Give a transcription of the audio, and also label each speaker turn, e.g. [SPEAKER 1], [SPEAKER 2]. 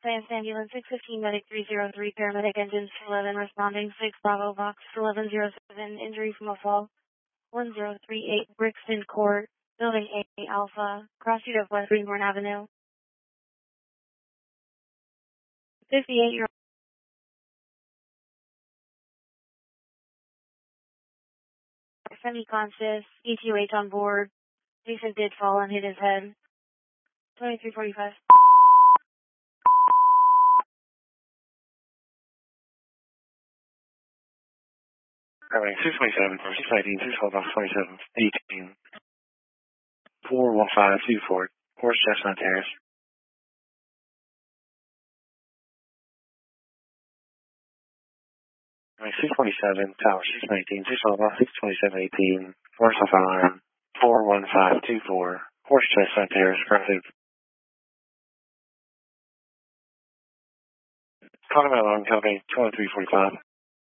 [SPEAKER 1] Advanced Ambulance 615 Medic 303 Paramedic Engines 11 responding 6 Bravo Box 1107 injury from a fall 1038 Brixton Court Building A Alpha Cross Street of West Greenhorn Avenue 58-year-old semi-conscious ETUH on board. Patient did fall and hit his head. 2345.
[SPEAKER 2] Paramedic 627 for 619, 612 box 27, 18, 41524, Horse Chestnut Terrace. Paramedic 627, Tower 619, 612 box 627, 18, Horse off alarm, 41524, Horse Chestnut Terrace, currently. Calling my alarm company 2345.